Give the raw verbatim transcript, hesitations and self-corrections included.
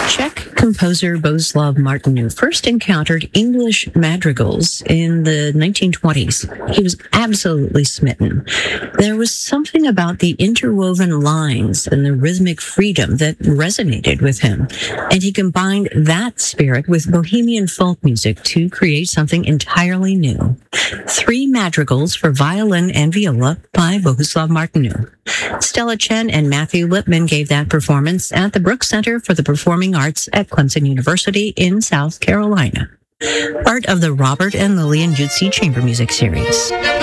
Czech composer Bohuslav Martinu first encountered English madrigals in the nineteen twenties. He was absolutely smitten. There was something about the interwoven lines and the rhythmic freedom that resonated with him, and he combined that spirit with bohemian folk music to create something entirely new. Three madrigals for violin and viola by Bohuslav Martinu. Stella Chen and Matthew Lipman gave that performance at the Brooks Center for the Performing Arts at Clemson University in South Carolina. Part of the Robert and Lillian Jutzi Chamber Music Series.